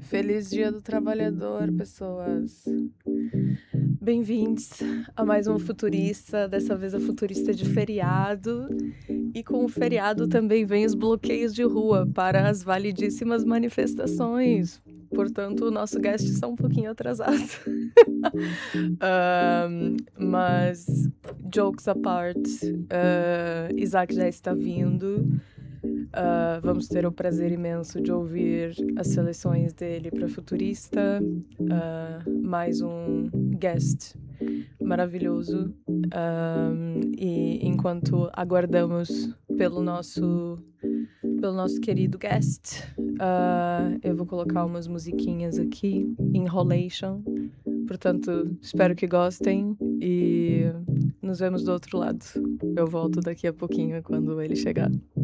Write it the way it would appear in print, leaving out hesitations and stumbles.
Feliz Dia do Trabalhador, pessoas. Bem-vindos a mais um Futurista, dessa vez a Futurista de feriado. E com o feriado também vem os bloqueios de rua para as validíssimas manifestações. Portanto, o nosso guest está um pouquinho atrasado. Mas, jokes apart, Isaac já está vindo. Vamos ter o prazer imenso de ouvir as seleções dele para Futurista. Mais um guest maravilhoso. E enquanto aguardamos pelo nosso querido guest, eu vou colocar umas musiquinhas aqui, Enrolation. Portanto, espero que gostem e nos vemos do outro lado. Eu volto daqui a pouquinho quando ele chegar.